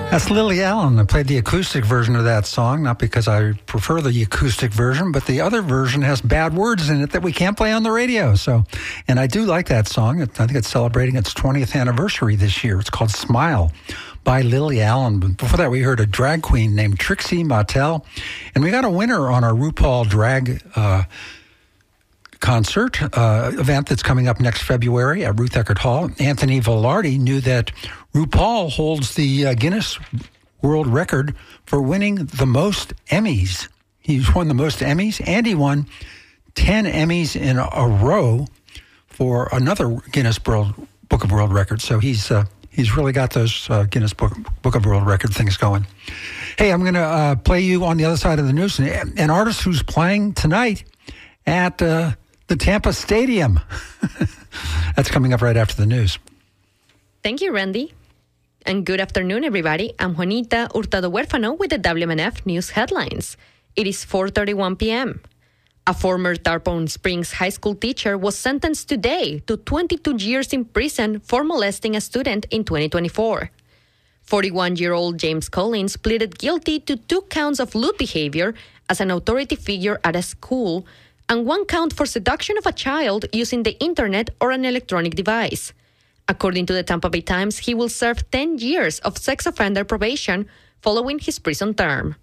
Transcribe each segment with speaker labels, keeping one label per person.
Speaker 1: That's Lily Allen. I played the acoustic version of that song, not because I prefer the acoustic version, but the other version has bad words in it that we can't play on the radio. And I do like that song. I think it's celebrating its 20th anniversary this year. It's called Smile by Lily Allen. Before that, we heard a drag queen named Trixie Mattel. And we got a winner on our RuPaul drag concert event that's coming up next February at Ruth Eckerd Hall. Anthony Velarde knew that RuPaul holds the Guinness World Record for winning the most Emmys. He's won the most Emmys, and he won 10 Emmys in a row for another Guinness Book of World Records. So he's really got those Guinness Book of World Record things going. Hey, I'm going to play you on the other side of the news an artist who's playing tonight at the Tampa Stadium. That's coming up right after the news.
Speaker 2: Thank you, Randy. And good afternoon, everybody. I'm Juanita Hurtado Huérfano with the WMNF News Headlines. It is 4:31 p.m. A former Tarpon Springs high school teacher was sentenced today to 22 years in prison for molesting a student in 2024. 41-year-old James Collins pleaded guilty to 2 counts of lewd behavior as an authority figure at a school and 1 count for seduction of a child using the internet or an electronic device. According to the Tampa Bay Times, he will serve 10 years of sex offender probation following his prison term.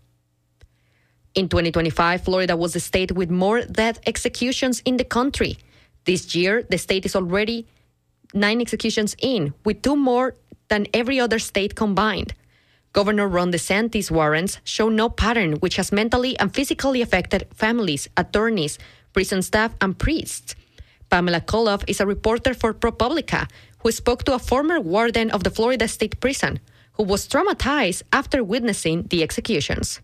Speaker 2: In 2025, Florida was the state with more death executions in the country. This year, the state is already 9 executions in, with 2 more than every other state combined. Governor Ron DeSantis' warrants show no pattern, which has mentally and physically affected families, attorneys, prison staff, and priests. Pamela Koloff is a reporter for ProPublica who spoke to a former warden of the Florida State Prison who was traumatized after witnessing the executions.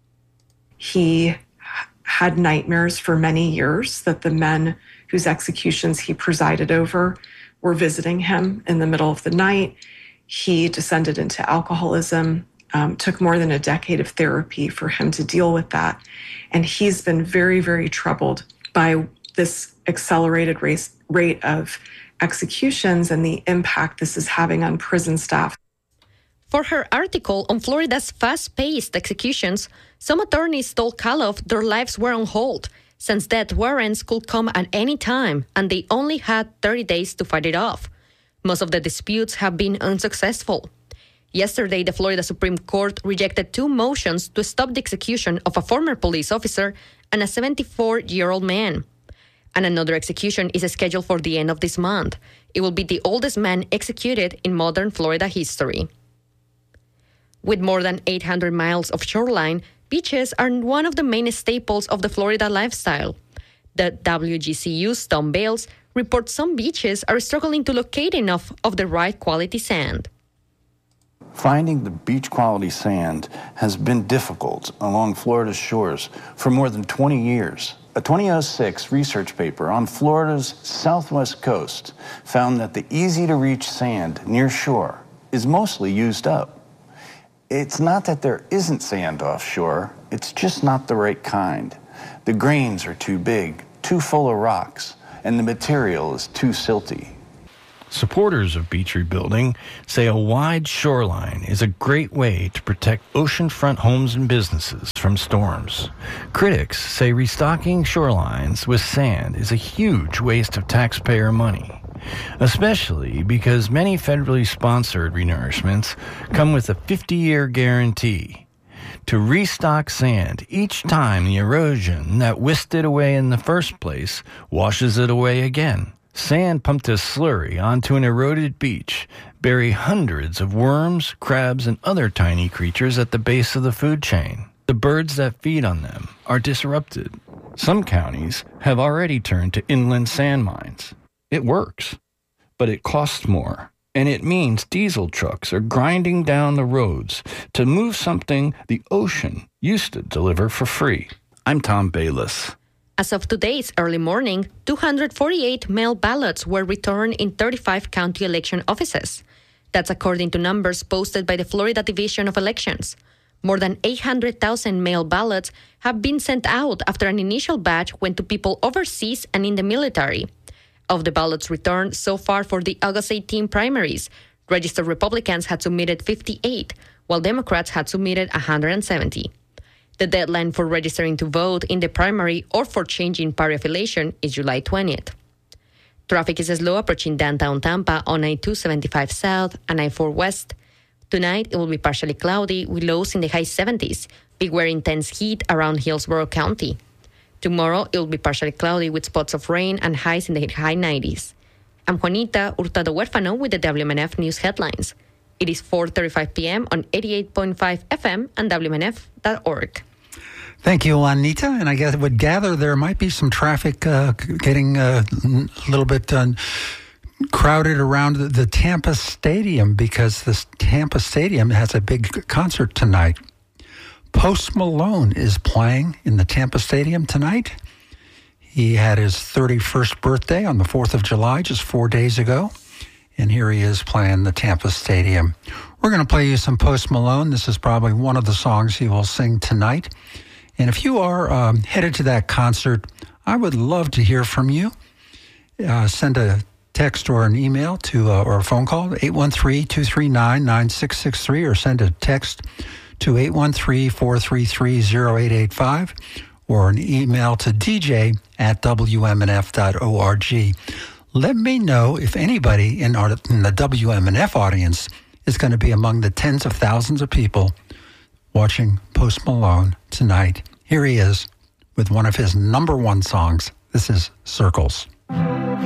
Speaker 3: He had nightmares for many years that the men whose executions he presided over were visiting him in the middle of the night. He descended into alcoholism, took more than a decade of therapy for him to deal with that. And he's been very, very troubled by this accelerated rate of executions and the impact this is having on prison staff.
Speaker 2: For her article on Florida's fast-paced executions, some attorneys told Koloff their lives were on hold, since death warrants could come at any time, and they only had 30 days to fight it off. Most of the disputes have been unsuccessful. Yesterday, the Florida Supreme Court rejected 2 motions to stop the execution of a former police officer and a 74-year-old man. And another execution is scheduled for the end of this month. It will be the oldest man executed in modern Florida history. With more than 800 miles of shoreline, beaches are one of the main staples of the Florida lifestyle. The WGCU's Tom Bales reports some beaches are struggling to locate enough of the right quality sand.
Speaker 4: Finding the beach quality sand has been difficult along Florida's shores for more than 20 years. A 2006 research paper on Florida's southwest coast found that the easy-to-reach sand near shore is mostly used up. It's not that there isn't sand offshore, it's just not the right kind. The grains are too big, too full of rocks, and the material is too silty.
Speaker 5: Supporters of beach rebuilding say a wide shoreline is a great way to protect oceanfront homes and businesses from storms. Critics say restocking shorelines with sand is a huge waste of taxpayer money, especially because many federally sponsored renourishments come with a 50-year guarantee to restock sand each time the erosion that whisked it away in the first place washes it away again. Sand pumped as slurry onto an eroded beach bury hundreds of worms, crabs, and other tiny creatures at the base of the food chain. The birds that feed on them are disrupted. Some counties have already turned to inland sand mines. It works, but it costs more, and it means diesel trucks are grinding down the roads to move something the ocean used to deliver for free. I'm Tom Bayless.
Speaker 2: As of today's early morning, 248 mail ballots were returned in 35 county election offices. That's according to numbers posted by the Florida Division of Elections. More than 800,000 mail ballots have been sent out after an initial batch went to people overseas and in the military. Of the ballots returned so far for the August 18 primaries, registered Republicans had submitted 58, while Democrats had submitted 170. The deadline for registering to vote in the primary or for changing party affiliation is July 20th. Traffic is slow approaching downtown Tampa on I-275 South and I-4 West. Tonight, it will be partially cloudy with lows in the high 70s, big wear intense heat around Hillsborough County. Tomorrow, it will be partially cloudy with spots of rain and highs in the high 90s. I'm Juanita Hurtado Huérfano with the WMNF News Headlines. It is 4:35 p.m. on 88.5 FM and WMNF.org.
Speaker 1: Thank you, Juanita. And I guess I would gather there might be some traffic getting a little bit crowded around the Tampa Stadium because the Tampa Stadium has a big concert tonight. Post Malone is playing in the Tampa Stadium tonight. He had his 31st birthday on the 4th of July, just 4 days ago. And here he is playing the Tampa Stadium. We're going to play you some Post Malone. This is probably one of the songs he will sing tonight. And if you are headed to that concert, I would love to hear from you. Send a text or an email to or a phone call, 813-239-9663, or send a text to 813-433-0885, or an email to dj@wmnf.org. Let me know if anybody in the WMNF audience is going to be among the tens of thousands of people watching Post Malone tonight. Here he is with one of his number one songs. This is Circles.